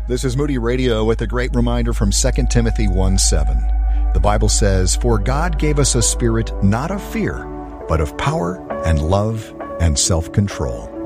This is Moody Radio with a great reminder from 2 Timothy 1:7. The Bible says, "For God gave us a spirit not of fear, but of power and love and self-control."